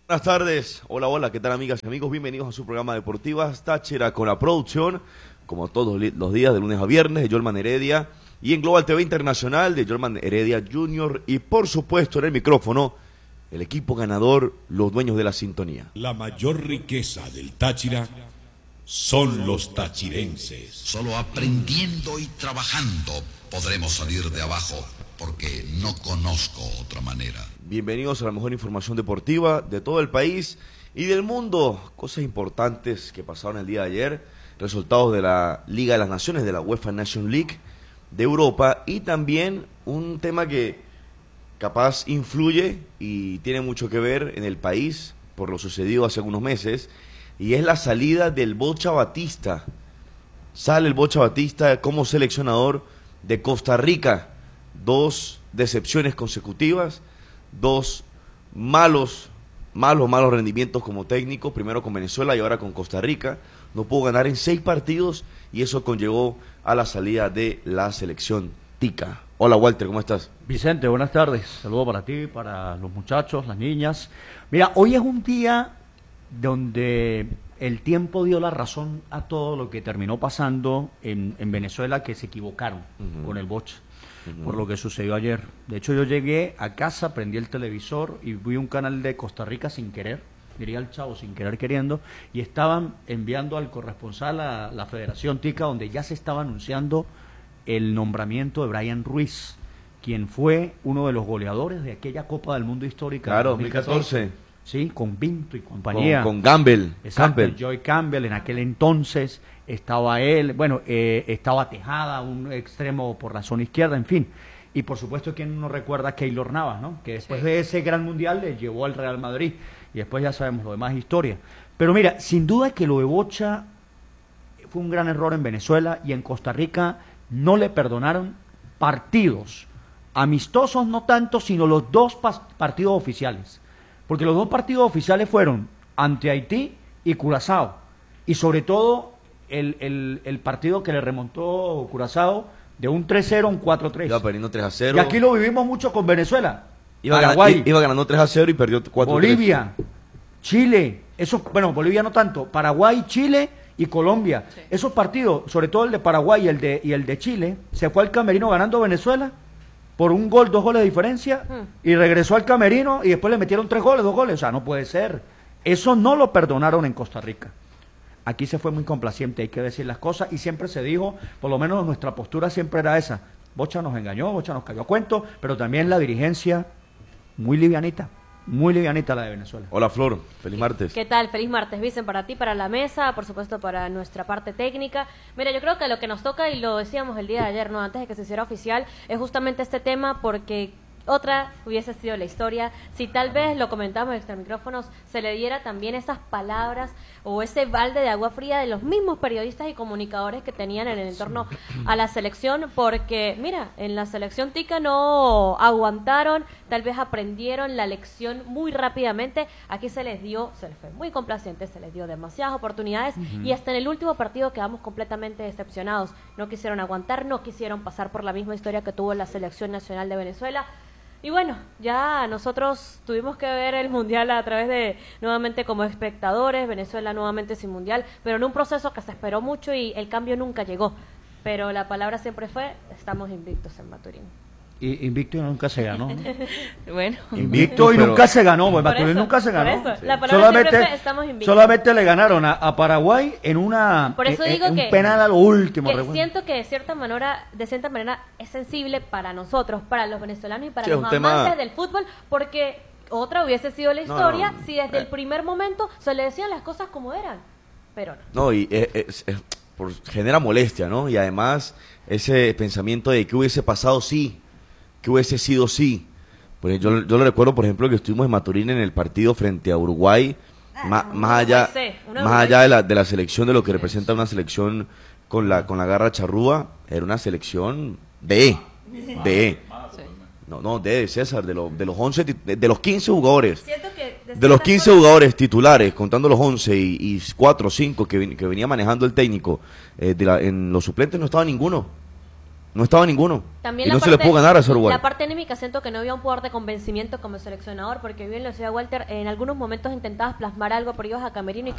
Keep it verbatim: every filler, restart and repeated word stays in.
Buenas tardes, hola, hola, ¿qué tal amigas y amigos? Bienvenidos a su programa Deportivas Táchira con la producción, como todos los días de lunes a viernes, de Yolman Heredia, y en Global T V Internacional de Yolman Heredia Junior, y por supuesto en el micrófono, el equipo ganador, los dueños de la sintonía. La mayor riqueza del Táchira son los tachirenses. Solo aprendiendo y trabajando podremos salir de abajo, porque no conozco otra manera. Bienvenidos a la mejor información deportiva de todo el país y del mundo. Cosas importantes que pasaron el día de ayer, resultados de la Liga de las Naciones, de la UEFA Nation League de Europa, y también un tema que capaz influye y tiene mucho que ver en el país por lo sucedido hace algunos meses, y es la salida del Bocha Batista. Sale el Bocha Batista como seleccionador de Costa Rica. Dos decepciones consecutivas, dos malos, malos, malos rendimientos como técnico, primero con Venezuela y ahora con Costa Rica. No pudo ganar en seis partidos y eso conllevó a la salida de la selección tica. Hola Walter, ¿cómo estás? Vicente, buenas tardes. Saludos para ti, para los muchachos, las niñas. Mira, hoy es un día donde el tiempo dio la razón a todo lo que terminó pasando en, en Venezuela, que se equivocaron uh-huh. con el Bocha. Por lo que sucedió ayer. De hecho, yo llegué a casa, prendí el televisor y vi un canal de Costa Rica sin querer, diría el chavo, sin querer queriendo, y estaban enviando al corresponsal a la Federación Tica, donde ya se estaba anunciando el nombramiento de Brian Ruiz, quien fue uno de los goleadores de aquella Copa del Mundo histórica. Claro, dos mil catorce. Sí, con Pinto y compañía. Con, con Gamble. Exacto, Campbell. Joy Campbell en aquel entonces. Estaba él, bueno, eh, estaba Tejada, un extremo por la zona izquierda, en fin. Y por supuesto, ¿quién no recuerda a Keylor Navas, ¿no? Que después sí. de ese gran mundial le llevó al Real Madrid. Y después ya sabemos lo demás historia. Pero mira, sin duda que lo de Bocha fue un gran error en Venezuela y en Costa Rica no le perdonaron partidos. Amistosos no tanto, sino los dos partidos oficiales. Porque los dos partidos oficiales fueron ante Haití y Curazao. Y sobre todo el, el, el partido que le remontó Curazao de un tres cero a un cuatro tres. Iba perdiendo tres a cero. Y aquí lo vivimos mucho con Venezuela. Iba, Paraguay, ganando, iba ganando tres a cero y perdió cuatro a tres. Bolivia, Chile. Eso, bueno, Bolivia no tanto. Paraguay, Chile y Colombia. Sí. Esos partidos, sobre todo el de Paraguay y el de, y el de Chile, se fue al camerino ganando Venezuela por un gol, dos goles de diferencia, mm. y regresó al camerino y después le metieron tres goles, dos goles. O sea, no puede ser. Eso no lo perdonaron en Costa Rica. Aquí se fue muy complaciente, hay que decir las cosas, y siempre se dijo, por lo menos nuestra postura siempre era esa. Bocha nos engañó, Bocha nos cayó a cuento, pero también la dirigencia muy livianita. Muy livianita la de Venezuela. Hola Flor, feliz martes. ¿Qué tal? Feliz martes, Vicen, para ti, para la mesa, por supuesto para nuestra parte técnica. Mira, yo creo que lo que nos toca, y lo decíamos el día de ayer, no antes de que se hiciera oficial, es justamente este tema, porque otra hubiese sido la historia si tal vez, lo comentamos extra micrófonos, se le diera también esas palabras o ese balde de agua fría de los mismos periodistas y comunicadores que tenían en el entorno a la selección, porque mira, en la selección tica no aguantaron, tal vez aprendieron la lección muy rápidamente. Aquí se les dio, se les fue muy complaciente, se les dio demasiadas oportunidades uh-huh. y hasta en el último partido quedamos completamente decepcionados. No quisieron aguantar, no quisieron pasar por la misma historia que tuvo la selección nacional de Venezuela. Y bueno, ya nosotros tuvimos que ver el Mundial a través de, nuevamente como espectadores, Venezuela nuevamente sin Mundial, pero en un proceso que se esperó mucho y el cambio nunca llegó. Pero la palabra siempre fue, estamos invictos en Maturín. Y invicto y nunca se ganó. Bueno. Invicto y pero... nunca se ganó, pues Maturín eso, nunca se ganó. Eso. Sí. La palabra solamente, siempre fue, estamos invictos. Solamente le ganaron a, a Paraguay en una Por eso en, digo en que, un penal a lo último. Que siento que de cierta manera, de cierta manera es sensible para nosotros, para los venezolanos y para sí, los amantes tema... del fútbol, porque otra hubiese sido la historia no, no, si desde eh. el primer momento se le decían las cosas como eran, pero no. No, y es, es, es, por, genera molestia, ¿no? Y además ese pensamiento de que hubiese pasado sí, que hubiese sido sí. Pues yo, yo lo recuerdo, por ejemplo, que estuvimos en Maturín en el partido frente a Uruguay, ah, más, más allá, más allá de la, de la selección, de lo que representa una selección con la con la garra charrúa, era una selección de, de, no, no, de César, de, lo, de los once, de, de los quince jugadores, que de, de los quince forma... jugadores titulares, contando los once y, y cuatro o cinco que, que venía manejando el técnico, eh, de la, en los suplentes no estaba ninguno. No estaba ninguno. También y la no parte, se le pudo ganar a ese Uruguay. La parte anímica siento que no había un poder de convencimiento como seleccionador, porque bien lo decía Walter, en algunos momentos intentabas plasmar algo, pero ibas a camerino y